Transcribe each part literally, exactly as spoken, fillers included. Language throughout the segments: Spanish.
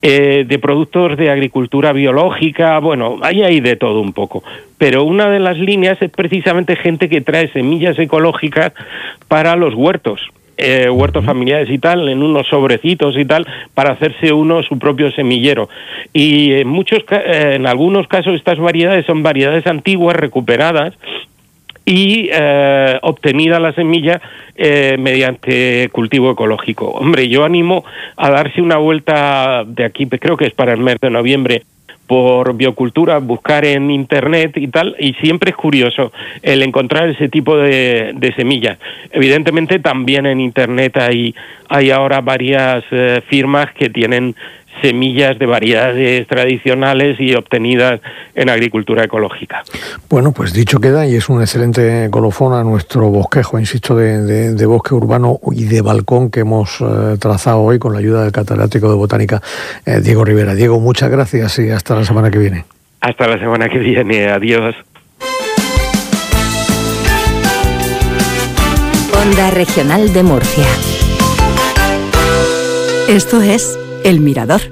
eh, de productos de agricultura biológica, bueno, ahí hay de todo un poco. Pero una de las líneas es precisamente gente que trae semillas ecológicas para los huertos. Eh, huertos familiares y tal, en unos sobrecitos y tal, para hacerse uno su propio semillero. Y en muchos, eh, en algunos casos estas variedades son variedades antiguas, recuperadas, y eh, obtenida la semilla eh, mediante cultivo ecológico. Hombre, yo animo a darse una vuelta de aquí, creo que es para el mes de noviembre, por biocultura, buscar en internet y tal, y siempre es curioso el encontrar ese tipo de, de semillas. Evidentemente también en internet hay, hay ahora varias eh, firmas que tienen semillas de variedades tradicionales y obtenidas en agricultura ecológica. Bueno, pues dicho queda, y es un excelente colofón a nuestro bosquejo, insisto, de, de, de bosque urbano y de balcón que hemos eh, trazado hoy con la ayuda del catedrático de botánica eh, Diego Rivera. Diego, muchas gracias y hasta la semana que viene. Hasta la semana que viene, adiós. Onda Regional de Murcia. Esto es El Mirador.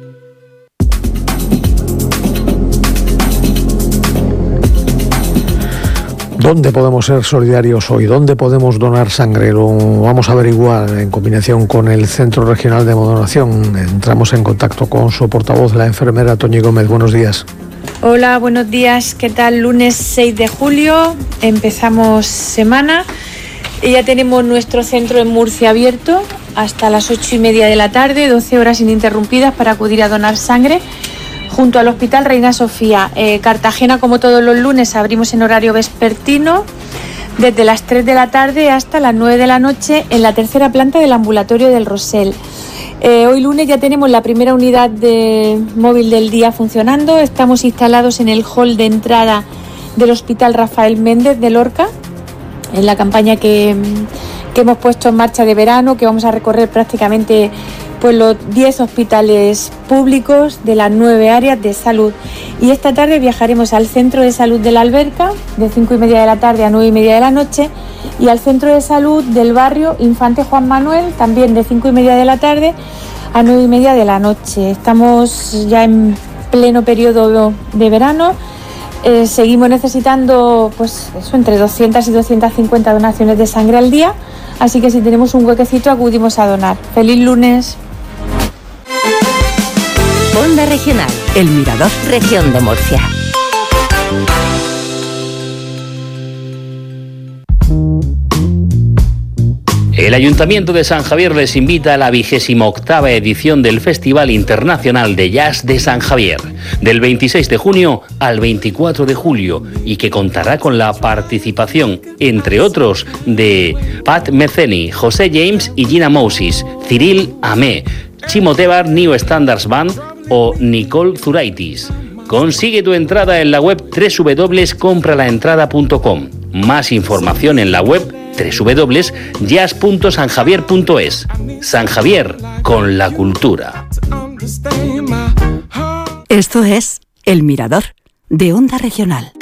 ¿Dónde podemos ser solidarios hoy? ¿Dónde podemos donar sangre? Lo vamos a averiguar en combinación con el Centro Regional de Donación. Entramos en contacto con su portavoz, la enfermera Toñi Gómez. Buenos días. Hola, buenos días. ¿Qué tal? Lunes seis de julio, empezamos semana y ya tenemos nuestro centro en Murcia abierto hasta las ocho y media de la tarde, doce horas ininterrumpidas para acudir a donar sangre junto al Hospital Reina Sofía. Eh, Cartagena, como todos los lunes, abrimos en horario vespertino desde las tres de la tarde hasta las nueve de la noche en la tercera planta del ambulatorio del Rosell. Eh, hoy lunes ya tenemos la primera unidad de móvil del día funcionando. Estamos instalados en el hall de entrada del Hospital Rafael Méndez de Lorca, en la campaña que, que hemos puesto en marcha de verano, que vamos a recorrer prácticamente pues los diez hospitales públicos de las nueve áreas de salud. Y esta tarde viajaremos al Centro de Salud de la Alberca, de cinco y media de la tarde a nueve y media de la noche, y al Centro de Salud del barrio Infante Juan Manuel, también de cinco y media de la tarde a nueve y media de la noche. Estamos ya en pleno periodo de verano. Eh, seguimos necesitando pues eso, entre doscientas y doscientas cincuenta donaciones de sangre al día, así que si tenemos un huequecito acudimos a donar. ¡Feliz lunes! Onda Regional, El Mirador, Región de Murcia. El Ayuntamiento de San Javier les invita a la vigésima octava edición del Festival Internacional de Jazz de San Javier, del veintiséis de junio al veinticuatro de julio, y que contará con la participación, entre otros, de Pat Metheny, José James y Gina Moses, Cyril Amé, Chimo Tebar New Standards Band o Nicole Zuraitis. Consigue tu entrada en la web doble u doble u doble u punto compra la entrada punto com. Más información en la web doble u doble u doble u punto jazz punto san javier punto es. San Javier, con la cultura. Esto es El Mirador, de Onda Regional.